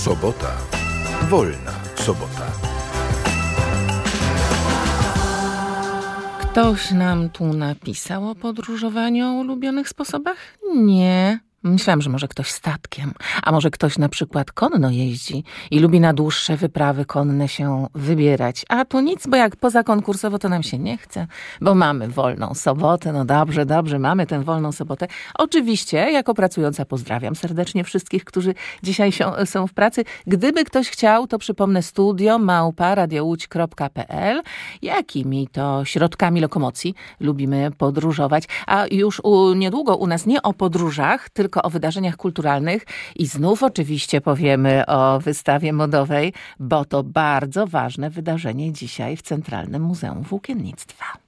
Sobota. Wolna sobota. Ktoś nam tu napisał o podróżowaniu, o ulubionych sposobach? Nie. Myślałam, że może ktoś statkiem, a może ktoś na przykład konno jeździ i lubi na dłuższe wyprawy konne się wybierać. A tu nic, bo jak pozakonkursowo to nam się nie chce, bo mamy wolną sobotę. No dobrze, mamy tę wolną sobotę. Oczywiście, jako pracująca pozdrawiam serdecznie wszystkich, którzy dzisiaj są w pracy. Gdyby ktoś chciał, to przypomnę studio@radiołódź.pl. Jakimi to środkami lokomocji lubimy podróżować. A już niedługo u nas nie o podróżach, tylko o wydarzeniach kulturalnych i znów oczywiście powiemy o wystawie modowej, bo to bardzo ważne wydarzenie dzisiaj w Centralnym Muzeum Włókiennictwa.